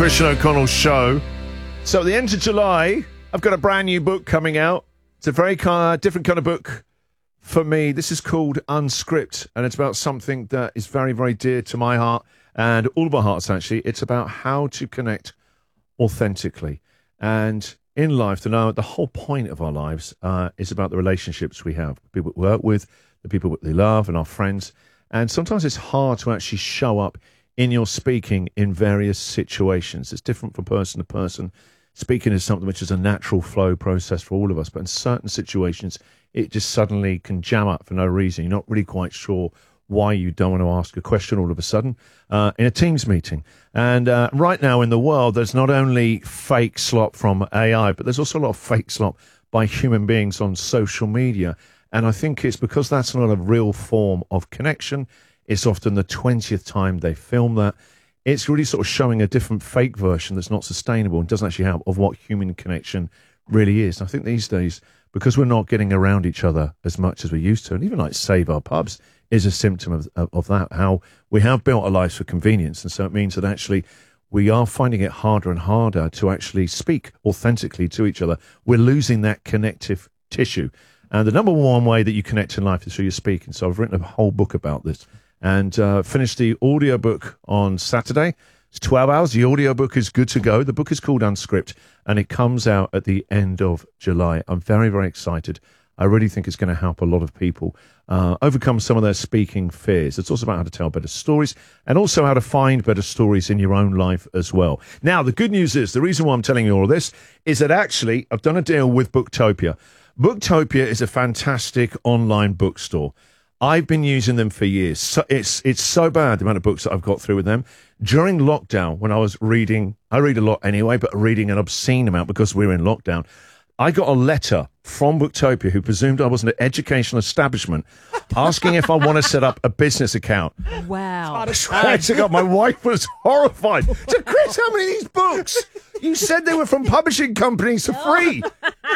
Christian O'Connell Show. So at the end of July, I've got a brand new book coming out. It's a very different kind of book for me. This is called Unscript, and it's about something that is very, very dear to my heart and all of our hearts, actually. It's about how to connect authentically. And in life, the whole point of our lives is about the relationships we have, the people we work with, the people that we love, and our friends. And sometimes it's hard to actually show up in your speaking in various situations. It's different from person to person. Speaking is something which is a natural flow process for all of us, but in certain situations, it just suddenly can jam up for no reason. You're not really quite sure why you don't want to ask a question all of a sudden in a Teams meeting. And right now in the world, there's not only fake slop from AI, but there's also a lot of fake slop by human beings on social media. And I think it's because that's not a real form of connection. It's often the 20th time they film that. It's really sort of showing a different fake version that's not sustainable and doesn't actually have of what human connection really is. And I think these days, because we're not getting around each other as much as we used to, and even like Save Our Pubs is a symptom of that, how we have built our lives for convenience. And so it means that actually we are finding it harder and harder to actually speak authentically to each other. We're losing that connective tissue. And the number one way that you connect in life is through your speaking. So I've written a whole book about this. And finished the audiobook on Saturday. It's 12 hours. The audiobook is good to go. The book is called Unscript, and it comes out at the end of July. I'm very, very excited. I really think it's going to help a lot of people overcome some of their speaking fears. It's also about how to tell better stories and also how to find better stories in your own life as well. Now, the good news is, the reason why I'm telling you all of this is that actually I've done a deal with Booktopia. Booktopia is a fantastic online bookstore. I've been using them for years. So it's so bad, the amount of books that I've got through with them. During lockdown, when I was reading, I read a lot anyway, but reading an obscene amount because we were in lockdown, I got a letter from Booktopia who presumed I was an educational establishment asking if I want to set up a business account. Wow. I swear to God, my wife was horrified. So, Chris, how many of these books? You said they were from publishing companies for free.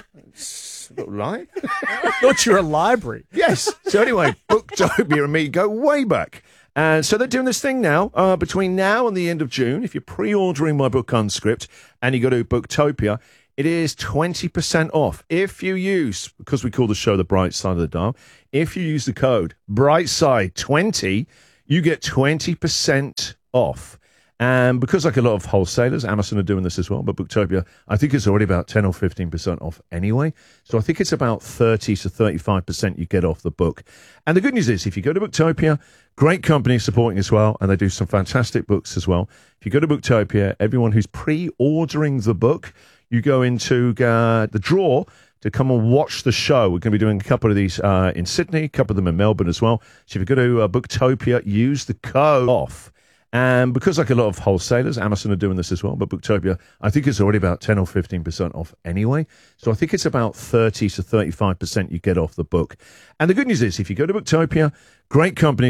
Right? I thought you were a library. Yes. So anyway, Booktopia and me go way back. And so they're doing this thing now, between now and the end of June. If you're pre-ordering my book Unscript and you go to Booktopia, it is 20% off. If you use, because we call the show The Bright Side of the Dial, if you use the code BRIGHTSIDE20, you get 20% off. And because like a lot of wholesalers, Amazon are doing this as well, but Booktopia, I think it's already about 10 or 15% off anyway. So I think it's about 30 to 35% you get off the book. And the good news is, if you go to Booktopia, great company supporting as well, and they do some fantastic books as well. If you go to Booktopia, everyone who's pre-ordering the book, you go into the draw to come and watch the show. We're going to be doing a couple of these in Sydney, a couple of them in Melbourne as well. So if you go to Booktopia, use the code OFF. And because like a lot of wholesalers, Amazon are doing this as well, but Booktopia, I think it's already about 10 or 15% off anyway. So I think it's about 30 to 35% you get off the book. And the good news is, if you go to Booktopia, great company